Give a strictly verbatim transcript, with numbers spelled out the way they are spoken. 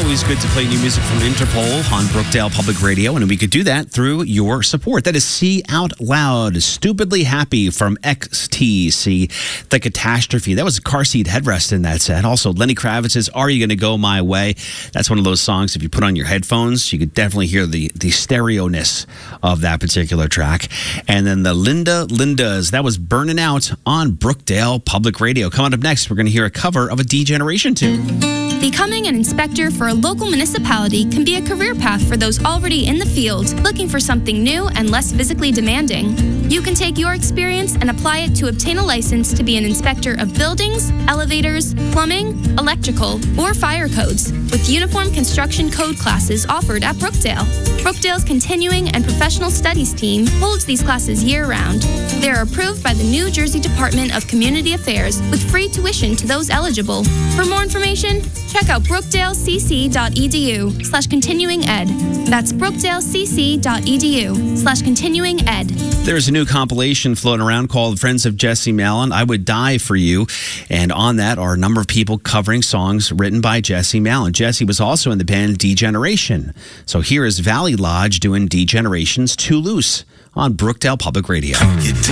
always good to play new music from Interpol on Brookdale Public Radio, and we could do that through your support. That is See Out Loud, Stupidly Happy from X T C, The Catastrophe. That was a car seat headrest in that set. Also, Lenny Kravitz's Are You Gonna Go My Way? That's one of those songs, if you put on your headphones, you could definitely hear the, the stereo-ness of that particular track. And then the Linda Lindas, that was Burning Out on Brookdale Public Radio. Coming up next, we're going to hear a cover of a D-Generation tune. Becoming an inspector for a local municipality can be a career path for those already in the field, looking for something new and less physically demanding. You can take your experience and apply it to obtain a license to be an inspector of buildings, elevators, plumbing, electrical, or fire codes, with uniform construction code classes offered at Brookdale. Brookdale's Continuing and Professional Studies team holds these classes year-round. They are approved by the New Jersey Department of Community Affairs with free tuition to those eligible. For more information, check out brookdalecc.edu slash continuing ed. That's brookdalecc.edu slash continuing ed. There's a new compilation floating around called Friends of Jesse Malin, I Would Die For You. And on that are a number of people covering songs written by Jesse Malin. Jesse was also in the band D-Generation. So here is Valley Lodge doing D-Generation's Too Loose on Brookdale Public Radio.